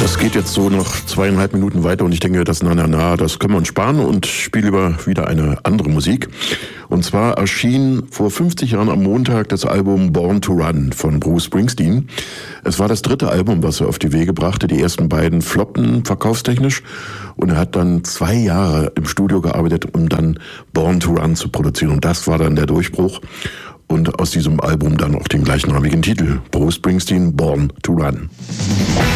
Das geht jetzt so noch 2,5 Minuten weiter und ich denke, das das können wir uns sparen und spiele lieber wieder eine andere Musik. Und zwar erschien vor 50 Jahren am Montag das Album Born to Run von Bruce Springsteen. Es war das 3. Album, was er auf die Wege brachte. Die ersten beiden floppten verkaufstechnisch und er hat dann 2 Jahre im Studio gearbeitet, um dann Born to Run zu produzieren. Und das war dann der Durchbruch. Und aus diesem Album dann auch den gleichnamigen Titel. Bruce Springsteen, Born to Run.